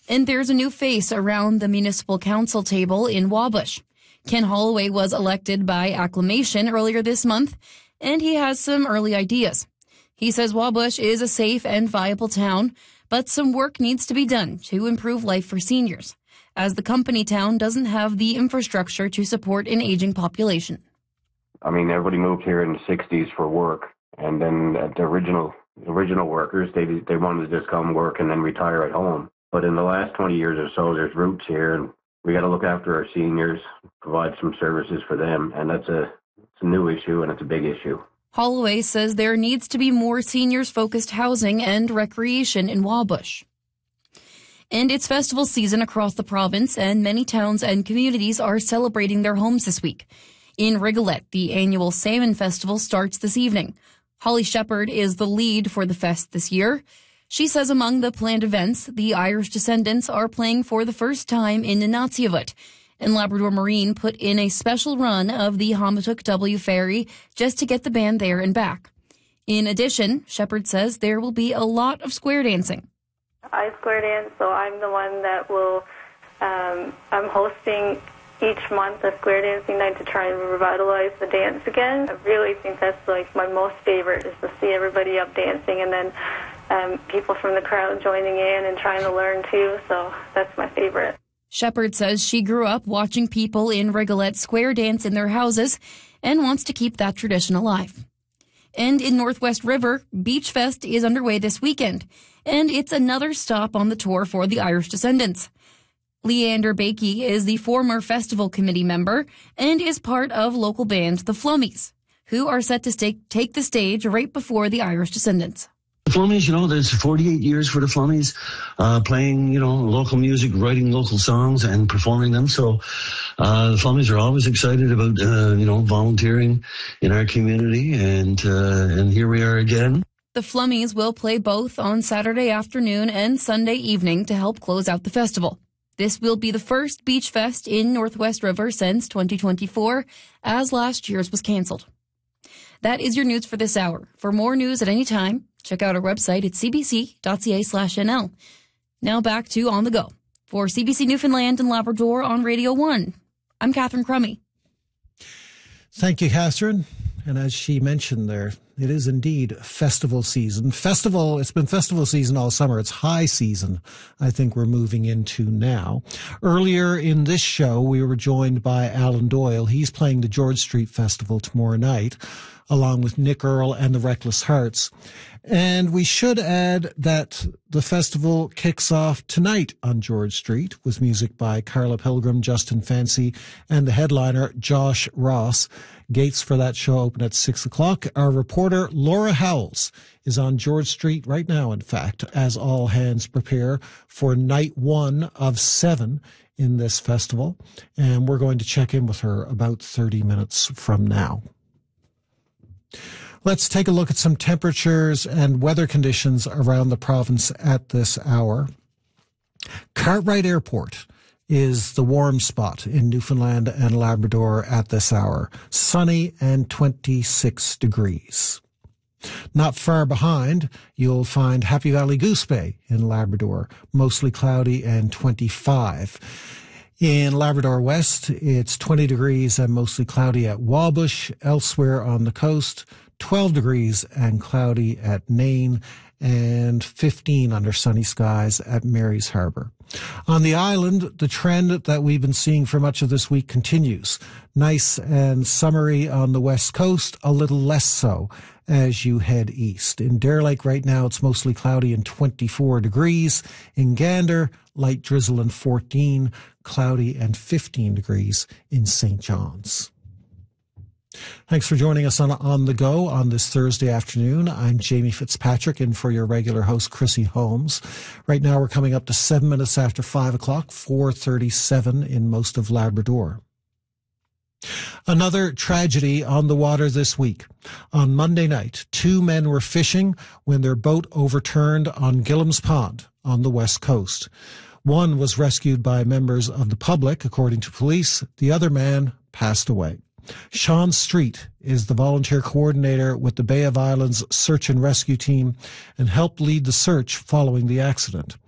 And there's a new face around the municipal council table in Wabush. Ken Holloway was elected by acclamation earlier this month, and he has some early ideas. He says Wabush is a safe and viable town, but some work needs to be done to improve life for seniors, as the company town doesn't have the infrastructure to support an aging population. I mean, everybody moved here in the 60s for work, and then the original workers, they wanted to just come work and then retire at home. But in the last 20 years or so, there's roots here, and we got to look after our seniors, provide some services for them, and it's a new issue, and it's a big issue. Holloway says there needs to be more seniors-focused housing and recreation in Wabush. And it's festival season across the province, and many towns and communities are celebrating their homes this week. In Rigolet, the annual Salmon Festival starts this evening. Holly Shepherd is the lead for the fest this year. She says among the planned events, the Irish Descendants are playing for the first time in Nunatsiavut, and Labrador Marine put in a special run of the Hamatuk W ferry just to get the band there and back. In addition, Shepherd says there will be a lot of square dancing. I square dance, so I'm the one that will, I'm hosting each month a square dancing night to try and revitalize the dance again. I really think that's like my most favorite, is to see everybody up dancing and then people from the crowd joining in and trying to learn too, so that's my favorite. Shepherd says she grew up watching people in Rigolet square dance in their houses and wants to keep that tradition alive. And in Northwest River, Beach Fest is underway this weekend, and it's another stop on the tour for the Irish Descendants. Leander Bakey is the former festival committee member and is part of local band The Flummies, who are set to take the stage right before the Irish Descendants. The Flummies, there's 48 years for the Flummies, playing, local music, writing local songs and performing them. So, the Flummies are always excited about, volunteering in our community. And here we are again. The Flummies will play both on Saturday afternoon and Sunday evening to help close out the festival. This will be the first Beach Fest in Northwest River since 2024, as last year's was cancelled. That is your news for this hour. For more news at any time, check out our website at cbc.ca/NL. Now back to On the Go. For CBC Newfoundland and Labrador on Radio 1, I'm Catherine Crummy. Thank you, Catherine. And as she mentioned there, it is indeed festival season. It's been festival season all summer. It's high season, I think we're moving into now. Earlier in this show, we were joined by Alan Doyle. He's playing the George Street Festival tomorrow night, along with Nick Earle and the Reckless Hearts. And we should add that the festival kicks off tonight on George Street with music by Carla Pilgrim, Justin Fancy, and the headliner, Josh Ross. Gates for that show open at 6 o'clock. Our reporter, Laura Howells, is on George Street right now, in fact, as all hands prepare for night 1 of 7 in this festival. And we're going to check in with her about 30 minutes from now. Let's take a look at some temperatures and weather conditions around the province at this hour. Cartwright Airport is the warm spot in Newfoundland and Labrador at this hour. Sunny and 26 degrees. Not far behind, you'll find Happy Valley Goose Bay in Labrador, mostly cloudy and 25. In Labrador West, it's 20 degrees and mostly cloudy at Wabush. Elsewhere on the coast, 12 degrees and cloudy at Nain, and 15 under sunny skies at Mary's Harbour. On the island, the trend that we've been seeing for much of this week continues. Nice and summery on the west coast, a little less so as you head east. In Dare Lake right now, it's mostly cloudy and 24 degrees. In Gander, light drizzle and 14, cloudy and 15 degrees in St. John's. Thanks for joining us on The Go on this Thursday afternoon. I'm Jamie Fitzpatrick, in for your regular host, Chrissy Holmes. Right now, we're coming up to 7 minutes after 5 o'clock, 4:37 in most of Labrador. Another tragedy on the water this week. On Monday night, 2 men were fishing when their boat overturned on Gillam's Pond on the west coast. One was rescued by members of the public, according to police. The other man passed away. Sean Street is the volunteer coordinator with the Bay of Islands Search and Rescue Team and helped lead the search following the accident.